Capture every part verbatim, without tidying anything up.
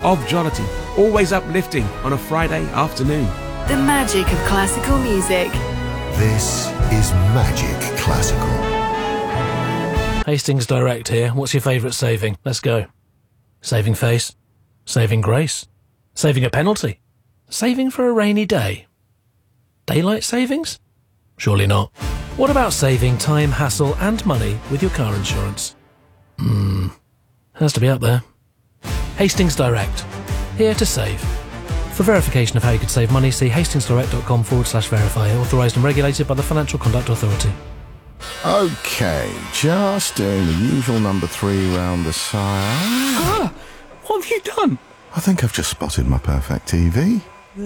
of jollity, always uplifting on a Friday afternoon. The magic of classical music. This is Magic Classical. Hastings Direct here. What's your favourite saving? Let's go. Saving face? Saving grace? Saving a penalty? Saving for a rainy day? Daylight savings? Surely not. What about saving time, hassle and money with your car insurance? Hmm, has to be up there. Hastings Direct, here to save. For verification of how you could save money, see hastingsdirect.com forward slash verify, authorised and regulated by the Financial Conduct Authority. OK, just doing the usual number three round the side. Ah, what have you done? I think I've just spotted my perfect T V.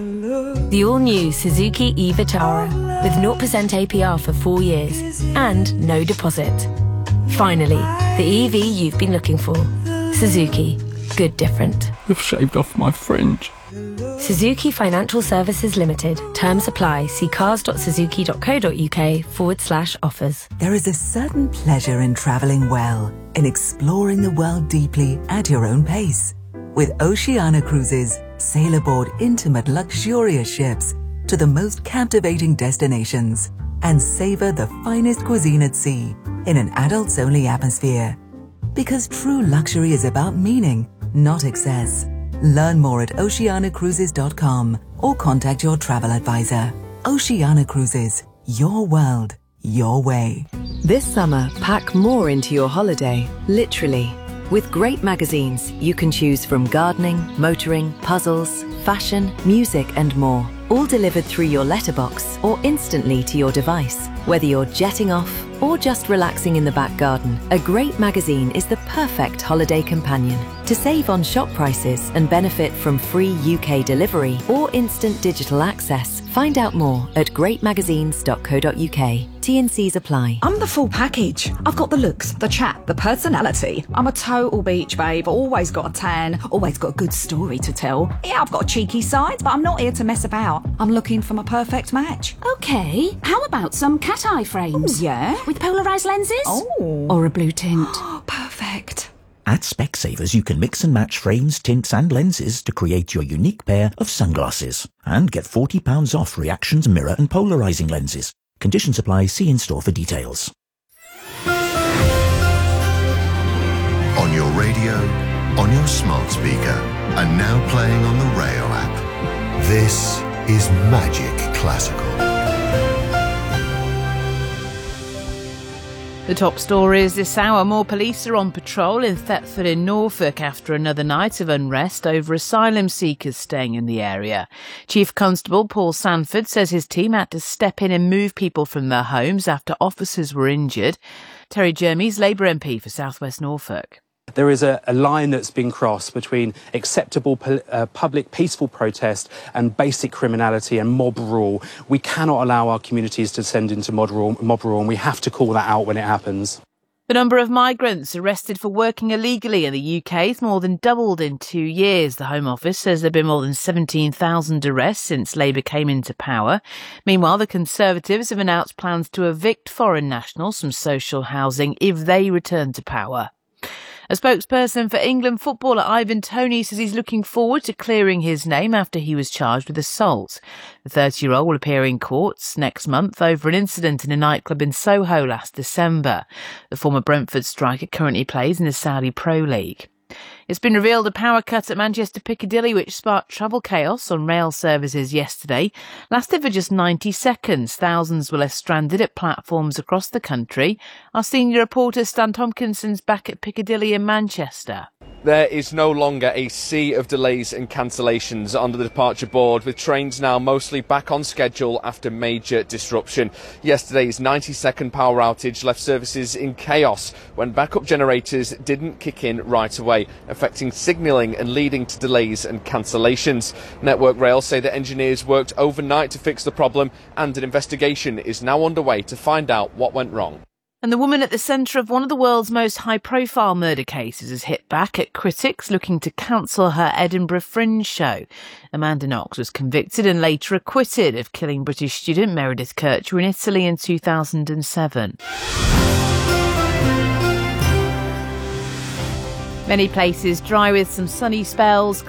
The all-new Suzuki e-Vitara with zero percent A P R for four years and no deposit. Finally, the E V you've been looking for. Suzuki. Good different. You've shaved off my fringe. Suzuki Financial Services Limited. Terms apply. See cars.suzuki.co.uk forward slash offers. There is a certain pleasure in travelling well, in exploring the world deeply at your own pace. With Oceania Cruises, sail aboard intimate, luxurious ships to the most captivating destinations and savour the finest cuisine at sea in an adults-only atmosphere. Because true luxury is about meaning, not excess. Learn more at oceania cruises dot com or contact your travel advisor. Oceania Cruises, your world, your way. This summer, pack more into your holiday, literally. With great magazines, you can choose from gardening, motoring, puzzles, fashion, music and more. All delivered through your letterbox or instantly to your device. Whether you're jetting off or just relaxing in the back garden, a great magazine is the perfect holiday companion. To save on shop prices and benefit from free U K delivery or instant digital access, find out more at great magazines dot co dot uk. T and Cs apply. I'm the full package. I've got the looks, the chat, the personality. I'm a total beach babe, always got a tan, always got a good story to tell. Yeah, I've got a cheeky side, but I'm not here to mess about. I'm looking for my perfect match. Okay, how about some cat eye frames? Ooh, yeah? With polarised lenses? Oh. Or a blue tint? Perfect. At Specsavers, you can mix and match frames, tints and lenses to create your unique pair of sunglasses. And get forty pounds off Reactions mirror and polarising lenses. Conditions apply. See in-store for details. On your radio, on your smart speaker, and now playing on the Rail app. This is Magic Classical. The top stories this hour. More police are on patrol in Thetford in Norfolk after another night of unrest over asylum seekers staying in the area. Chief Constable Paul Sanford says his team had to step in and move people from their homes after officers were injured. Terry Jermy's Labour M P for South West Norfolk. There is a, a line that's been crossed between acceptable pu- uh, public peaceful protest and basic criminality and mob rule. We cannot allow our communities to descend into mob rule, mob rule, and we have to call that out when it happens. The number of migrants arrested for working illegally in the U K has more than doubled in two years. The Home Office says there have been more than seventeen thousand arrests since Labour came into power. Meanwhile, the Conservatives have announced plans to evict foreign nationals from social housing if they return to power. A spokesperson for England footballer Ivan Toney says he's looking forward to clearing his name after he was charged with assault. The thirty-year-old will appear in courts next month over an incident in a nightclub in Soho last December. The former Brentford striker currently plays in the Saudi Pro League. It's been revealed a power cut at Manchester Piccadilly which sparked travel chaos on rail services yesterday lasted for just ninety seconds. Thousands were left stranded at platforms across the country. Our senior reporter Stan Tompkinson's back at Piccadilly in Manchester. There is no longer a sea of delays and cancellations on the departure board, with trains now mostly back on schedule after major disruption. Yesterday's ninety second power outage left services in chaos when backup generators didn't kick in right away, affecting signalling and leading to delays and cancellations. Network Rail say that engineers worked overnight to fix the problem, and an investigation is now underway to find out what went wrong. And the woman at the centre of one of the world's most high-profile murder cases has hit back at critics looking to cancel her Edinburgh Fringe show. Amanda Knox was convicted and later acquitted of killing British student Meredith Kercher in Italy in two thousand seven. Many places dry with some sunny spells.